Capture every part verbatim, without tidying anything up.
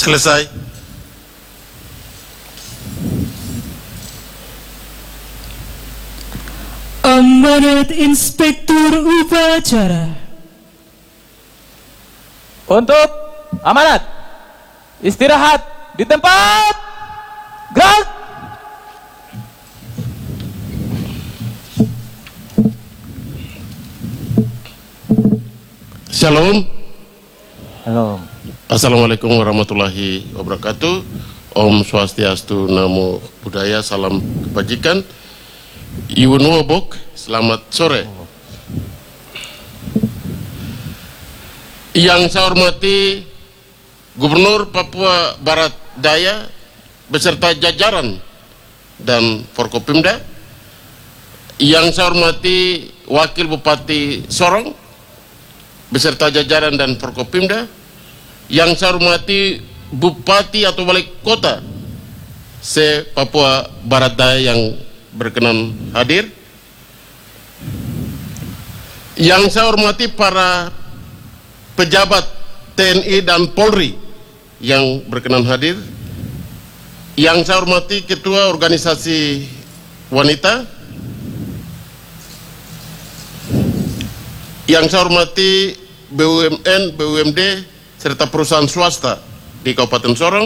Selesai. Amanat Inspektur Upacara. Untuk amanat, istirahat di tempat. Gerak. Shalom. Halo. Assalamualaikum warahmatullahi wabarakatuh. Om Swastiastu, Namo Buddhaya, salam kebajikan. Iwun Wobok, selamat sore. Yang saya hormati Gubernur Papua Barat Daya beserta jajaran dan Forkopimda, yang saya hormati Wakil Bupati Sorong beserta jajaran dan Forkopimda, yang saya hormati Bupati atau Wali Kota se Papua Barat Daya yang berkenan hadir, yang saya hormati para pejabat T N I dan Polri yang berkenan hadir, yang saya hormati Ketua Organisasi Wanita, yang saya hormati B U M N, B U M D serta perusahaan swasta di Kabupaten Sorong,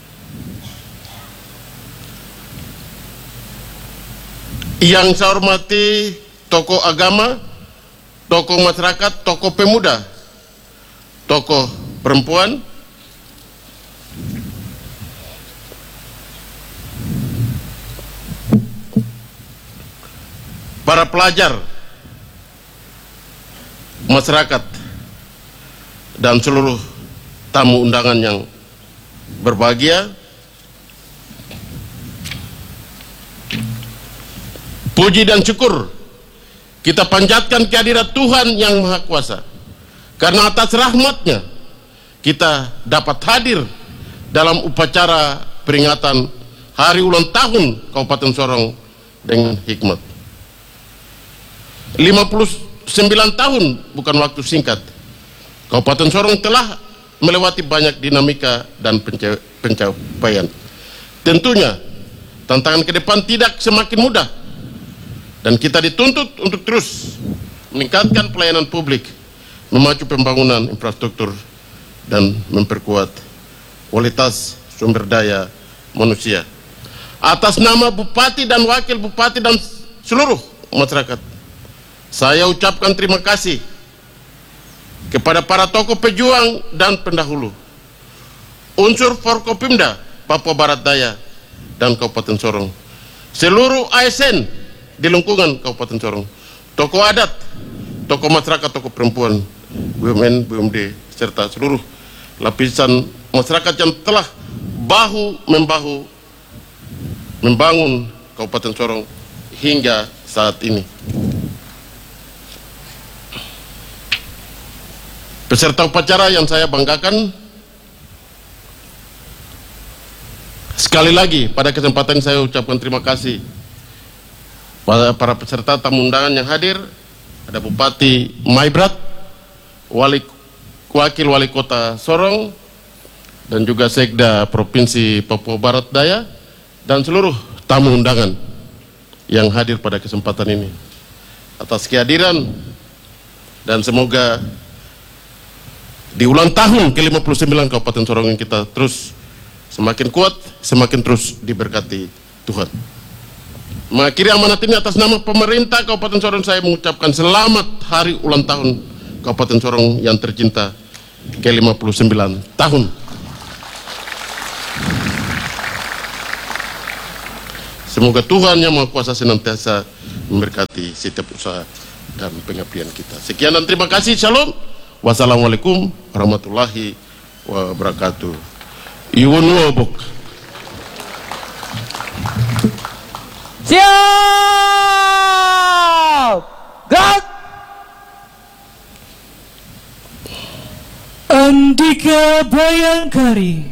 yang saya hormati tokoh agama, tokoh masyarakat, tokoh pemuda, tokoh perempuan, para pelajar, masyarakat, dan seluruh tamu undangan yang berbahagia. Puji dan syukur kita panjatkan kehadirat Tuhan yang Maha Kuasa, karena atas rahmatnya kita dapat hadir dalam upacara peringatan hari ulang tahun Kabupaten Sorong dengan hikmat. lima puluh sembilan tahun bukan waktu singkat. Kabupaten Sorong telah melewati banyak dinamika dan pencapaian. Tentunya tantangan ke depan tidak semakin mudah, dan kita dituntut untuk terus meningkatkan pelayanan publik, memacu pembangunan infrastruktur, dan memperkuat kualitas sumber daya manusia. Atas nama Bupati dan Wakil Bupati dan seluruh masyarakat, saya ucapkan terima kasih kepada para tokoh pejuang dan pendahulu, unsur Forkopimda Papua Barat Daya dan Kabupaten Sorong, seluruh A S N di lingkungan Kabupaten Sorong, tokoh adat, tokoh masyarakat, tokoh perempuan, B U M N, B U M D, serta seluruh lapisan masyarakat yang telah bahu-membahu membangun Kabupaten Sorong hingga saat ini. Peserta upacara yang saya banggakan, sekali lagi pada kesempatan ini saya ucapkan terima kasih pada para peserta tamu undangan yang hadir. Ada Bupati Maibrat, Wali, Wakil Wali Kota Sorong, dan juga Sekda Provinsi Papua Barat Daya, dan seluruh tamu undangan yang hadir pada kesempatan ini. Atas kehadiran, dan semoga di ulang tahun ke lima puluh sembilan Kabupaten Sorong yang kita terus semakin kuat, semakin terus diberkati Tuhan. Mengakhiri amanat ini atas nama pemerintah Kabupaten Sorong, saya mengucapkan selamat hari ulang tahun Kabupaten Sorong yang tercinta ke lima puluh sembilan tahun. Semoga Tuhan yang Maha Kuasa senantiasa memberkati setiap usaha dan pengabdian kita. Sekian dan terima kasih. Shalom. Wassalamualaikum warahmatullahi wabarakatuh. Iwun Wobok. Siap. Gerak. Andika Bayangkari.